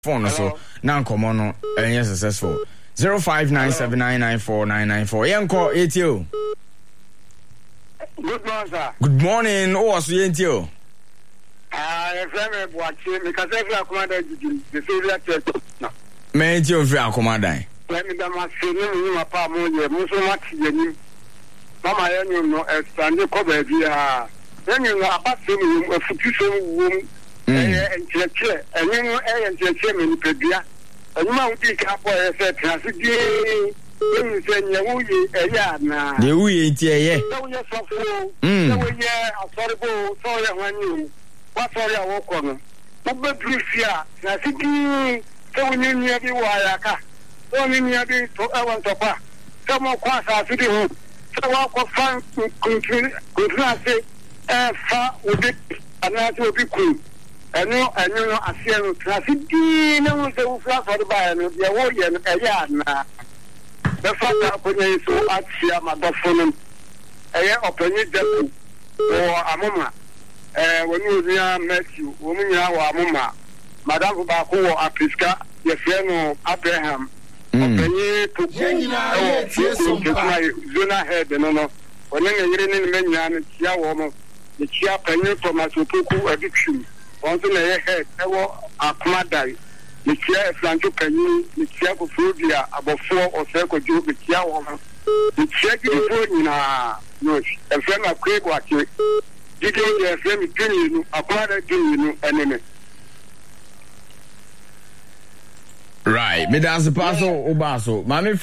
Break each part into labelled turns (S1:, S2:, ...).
S1: phone so na nkomo no enye successful 0597994994 yenko etio.
S2: Good morning, sir.
S1: Good morning. Oh, so yentio.
S2: Friend Boachi, because every commander the failure church. No.
S1: Me etio free akomadan.
S2: Let me dama say no ma pa mo ye mo so much ye Mama yenyu no expand ko ba bia. Yenyu no abase mu afutu so wom. Encheche, enyu encheche me ni pedua. Enyu ma udi ka po e se transidi. Yenyu se nyewu ye eya na.
S1: De wuye ti eye.
S2: So ye so fu. So ye asorebo so ye hwanyu. What sorry I walk on? But Priscia, Nasiki, so we need near the wire. So we need to want to pass. Some more class are city home. So walk of fun country, say, far with it, and that will be cool. And no, I see no Nasiki, no one will flash for the buyer, and the away and a yard. The fact that when you so at Siama, but for them, a year open it or a moment. When you met you, woman, Mama, Madame Baku, Apiska, your friend Abraham, Penny to Zuna head, and no, when you're in Menian, Chia woman, the Chia Penny from Masuku addiction, once in a head, Akmadai, the Chia Franco Penny, the Chia Fudia, about 4 or 5 Jew, the Chia woman, the Chia in a friend of Craig watching. You don't get a friend acquired enemy.
S1: Right, me that's the paso obaso. Mami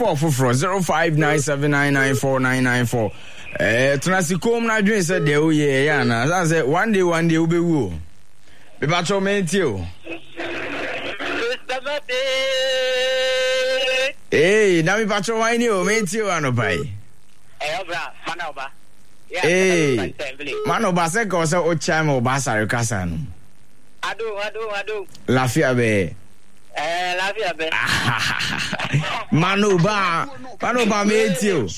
S1: 444 0597994994. Tunasikom na dwen said de o ye ya na. I said one day ube wo. Be patrol mentio. Hey, na mi patrol wine o mentio anopai.
S2: Obra, manoba.
S1: Hey, mano base ko se o chama o basa rekasa no.
S2: Ado.
S1: Lafia be.
S2: Lafia be.
S1: Mano ba metio.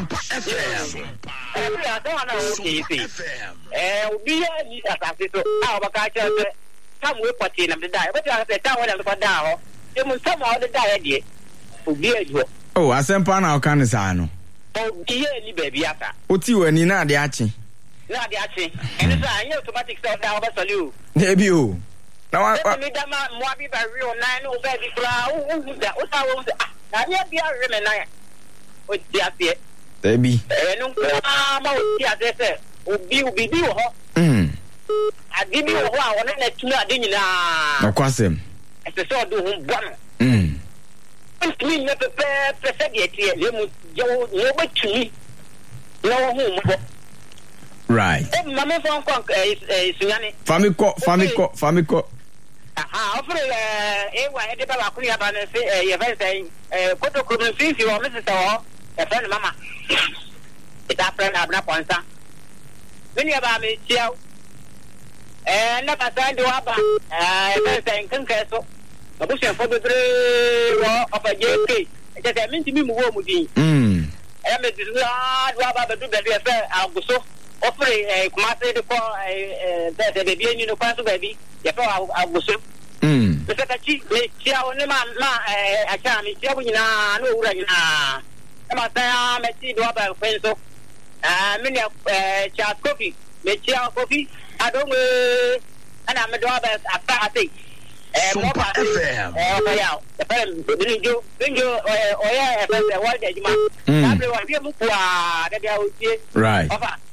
S2: Obi ya ni asase so. Ba ka cha se. Tam we poti na de dai. But I say tam we na ko da ho. E mu tam o de dai de. Obi ajo.
S1: Oh, asempa na o kan sa no.
S2: Iye ni baby ata.
S1: Oti wani na ade achi.
S2: Na ade achi. Eni sa anye automatic so da oba soli o.
S1: Debi o. Na wa
S2: mi da ma mo abi ba real na no baby kura o da o sa wo ah. Na anye bia re me na. O ti ase.
S1: Debi.
S2: No ma o ti ase se. Obi bi wo ho. Adi bi wo ho a wona na tunu ade nyina.
S1: Na kwasem.
S2: Ese so do hu bua no. Me ne pepe die le mu yo no betumi no hu mo.
S1: Right.
S2: Mama fon kon sunyane.
S1: Famiko.
S2: Aha, ofre wa e de ba ku ya ba na se ye fa sai koto ko no fi o me se so e fa mama. Ita friend abna ponsa. Bini ya ba me chiao. Na ba sai do aba. E fa sai kan ka so. Abusia for the of a JK. Just a minute me wo mu din. Me dis na do aba do be be aguso. Ofre kuma say de ko the baby ni no kwaso baby. Ya fa aguso. Se ka chi me chia o ne ma acha mi chia bu nyina no wura nyina. E ma sa me ti do aba fenso. Me ne cha coffee. Me chia coffee. Adonwe ana me do aba afa ate.
S3: Sumpa FM.
S1: Right.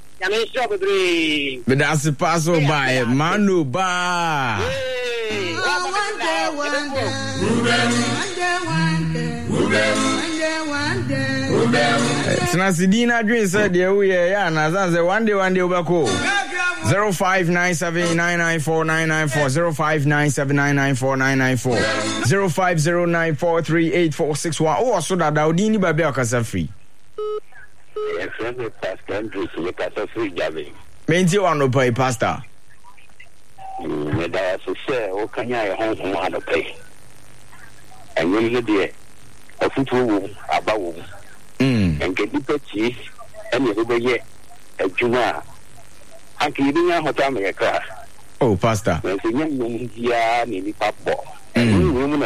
S1: But that's a pass by Manu Ba. Snasidina Dream said, yeah, and as I said, one day, we'll go. 0597994994 0597994994 0509438461. Oh, so that Daudini Baby Okasa free.
S4: Yes, Pastor Andrew, you can free Javi.
S1: Maintain one no pay, Pastor.
S4: That's a say, oh, can I home on a pay? And when you dear, a football about and get the petty and you get a junior. Anki ni ya hota me ka.
S1: Oh, pastor.
S4: Me se nyam ya ni papo. nwom